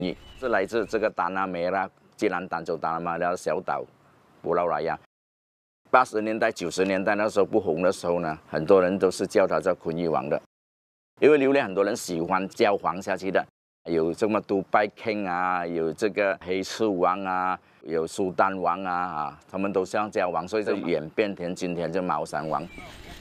你是来自这个达纳梅拉，吉兰丹州达纳梅拉小岛，布劳莱亚。80年代、90年代那时候不红的时候呢，很多人都是叫它叫昆玉王的，因为榴莲很多人喜欢焦黄下去的，有这么杜拜 King 啊，有这个黑翅王啊，有苏丹王啊，他们都像焦王，所以就演变成今天就猫山王。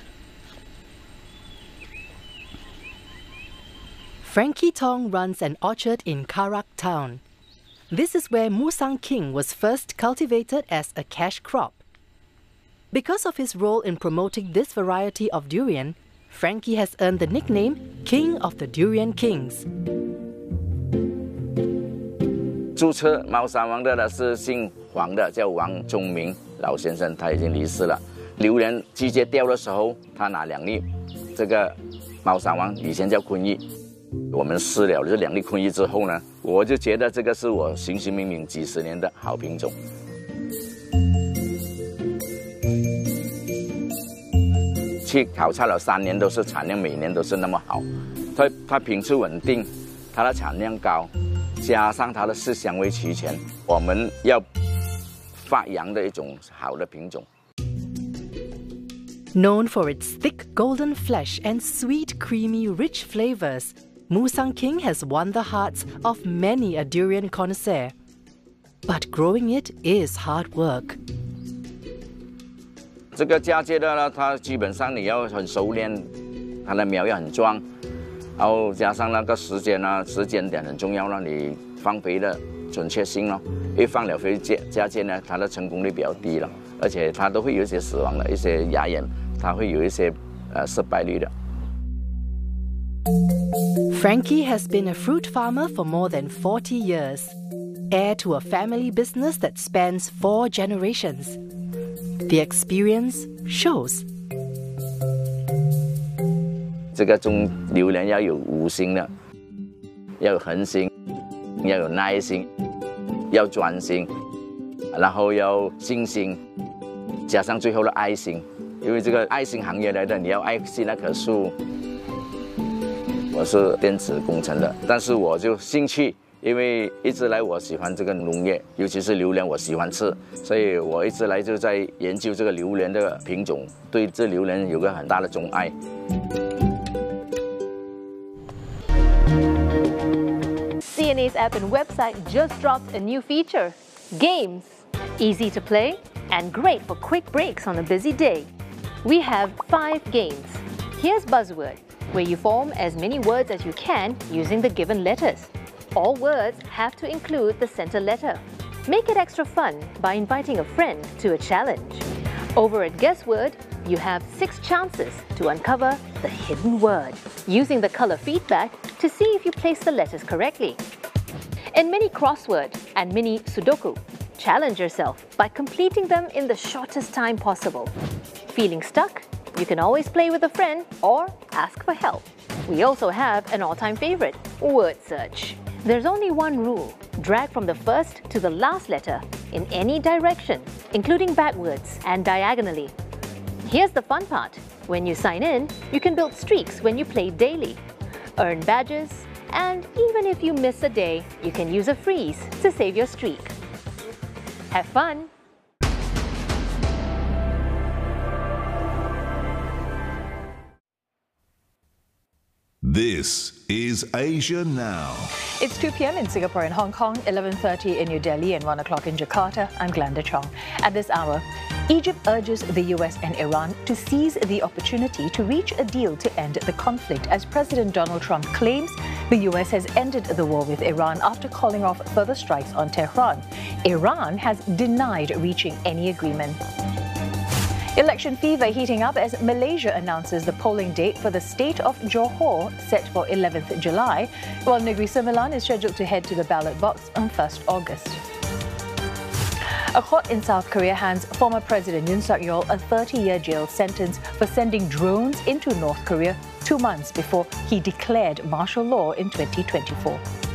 Frankie Tong runs an orchard in Karak town. This is where Musang King was first cultivated as a cash crop. Because of his role in promoting this variety of durian, Frankie has earned the nickname King of the Durian Kings. 注册猫山王的呢是姓黄的，叫王忠明老先生，他已经离世了。榴莲季节掉的时候，他拿2粒，这个猫山王以前叫昆玉。 我们试了这2粒昆玉之后呢，我就觉得这个是我寻寻觅觅几十年的好品种。去考察了3年，都是产量每年都是那么好。它品质稳定，它的产量高，加上它的色香味齐全，我们要发扬的一种好的品种。 Known for its thick golden flesh and sweet, creamy, rich flavors, Musang King has won the hearts of many a durian connoisseur. But growing it is hard work. 这个嫁接的呢，它基本上你要很熟练，它的苗要很壮，然后加上那个时间呢，时间点很重要了，你放肥的准确性咯。一放了肥嫁接呢，它的成功率比较低了，而且它都会有一些死亡的，一些芽眼，它会有一些失败率的。 Frankie has been a fruit farmer for more than 40 years, heir to a family business that spans 4 generations. The experience shows. 这个种榴莲要有5心的，要有恒心，要有耐心，要专心，然后要信心，加上最后的爱心。因为这个爱心行业来的，你要爱惜那棵树。 我是电子工程的，但是我就兴趣，因为一直来我喜欢这个农业，尤其是榴莲，我喜欢吃，所以我一直来就在研究这个榴莲的品种，对这榴莲有个很大的钟爱。 CNA's app and website just dropped a new feature: Games. Easy to play and great for quick breaks on a busy day. We have 5 games. Here's Buzzword, where you form as many words as you can using the given letters. All words have to include the center letter. Make it extra fun by inviting a friend to a challenge. Over at Guessword, you have 6 chances to uncover the hidden word, using the color feedback to see if you place the letters correctly. And mini crossword and mini Sudoku. Challenge yourself by completing them in the shortest time possible. Feeling stuck? You can always play with a friend or ask for help. We also have an all-time favorite, word search. There's only one rule: drag from the first to the last letter in any direction, including backwards and diagonally. Here's the fun part. When you sign in, you can build streaks when you play daily, earn badges, and even if you miss a day, you can use a freeze to save your streak. Have fun! This is Asia Now. It's 2 p.m. in Singapore and Hong Kong, 11:30 in New Delhi and 1 o'clock in Jakarta. I'm Glenda Chong. At this hour, Egypt urges the US and Iran to seize the opportunity to reach a deal to end the conflict, as President Donald Trump claims the US has ended the war with Iran after calling off further strikes on Tehran. Iran has denied reaching any agreement. Election fever heating up as Malaysia announces the polling date for the state of Johor, set for 11th July, while Negeri Sembilan is scheduled to head to the ballot box on 1st August. A court in South Korea hands former President Yoon Suk-yeol a 30-year jail sentence for sending drones into North Korea 2 months before he declared martial law in 2024.